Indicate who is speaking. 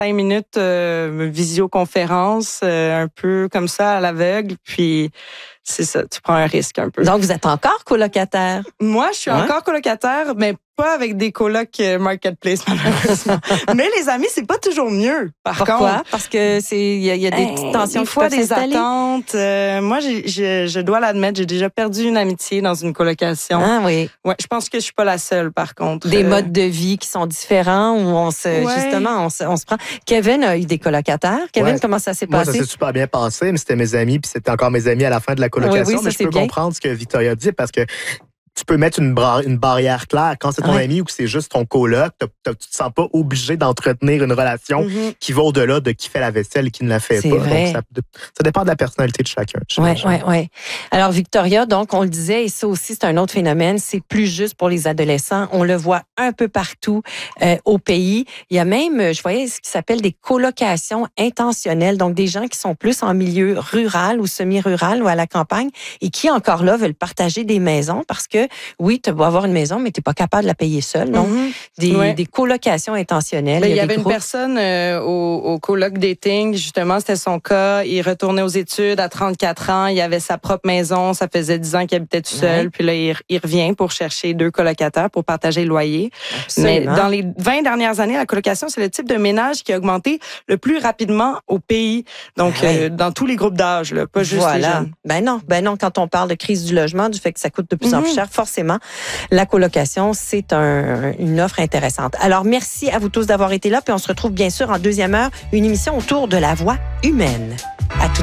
Speaker 1: 5 minutes visioconférence, un peu comme ça à l'aveugle, puis c'est ça, tu prends un risque un peu.
Speaker 2: Donc, vous êtes encore colocataire?
Speaker 1: Moi, je suis encore colocataire, mais pas avec des colocs marketplace, malheureusement. Mais les amis, c'est pas toujours mieux, par contre.
Speaker 2: Pourquoi? Parce que il y a des petites tensions
Speaker 1: des fois,
Speaker 2: qui peuvent
Speaker 1: des
Speaker 2: s'installer.
Speaker 1: attentes. Moi, je dois l'admettre, j'ai déjà perdu une amitié dans une colocation.
Speaker 2: Ah oui.
Speaker 1: Ouais, je pense que je suis pas la seule, par contre.
Speaker 2: Des modes de vie qui sont différents, où on se prend. Kevin a eu des colocataires. Kevin, comment ça s'est passé?
Speaker 3: Moi, ça s'est super bien passé, mais c'était mes amis, puis c'était encore mes amis à la fin de la colocation.
Speaker 2: Oui,
Speaker 3: mais je peux comprendre ce que Victoria dit, parce que tu peux mettre une barrière claire. Quand c'est ton ami ou que c'est juste ton coloc, tu te sens pas obligé d'entretenir une relation qui va au-delà de qui fait la vaisselle et qui ne la fait pas.
Speaker 2: Vrai.
Speaker 3: Donc, ça dépend de la personnalité de chacun.
Speaker 2: Oui. Alors, Victoria, donc, on le disait, et ça aussi, c'est un autre phénomène, c'est plus juste pour les adolescents. On le voit un peu partout au pays. Il y a même, je voyais ce qui s'appelle des colocations intentionnelles, donc des gens qui sont plus en milieu rural ou semi-rural ou à la campagne et qui, encore là, veulent partager des maisons parce que oui, tu vas avoir une maison, mais tu n'es pas capable de la payer seule. Donc, des colocations intentionnelles.
Speaker 1: Il y avait une personne au coloc dating, justement, c'était son cas. Il retournait aux études à 34 ans. Il avait sa propre maison. Ça faisait 10 ans qu'il habitait tout seul. Puis là, il revient pour chercher 2 colocataires pour partager le loyer.
Speaker 2: Absolument.
Speaker 1: Mais dans les 20 dernières années, la colocation, c'est le type de ménage qui a augmenté le plus rapidement au pays. Donc, dans tous les groupes d'âge, là, pas juste les jeunes.
Speaker 2: Ben non. Quand on parle de crise du logement, du fait que ça coûte de plus en plus cher, forcément, la colocation, c'est une offre intéressante. Alors, merci à vous tous d'avoir été là. Puis on se retrouve bien sûr en deuxième heure, une émission autour de la voix humaine. À tout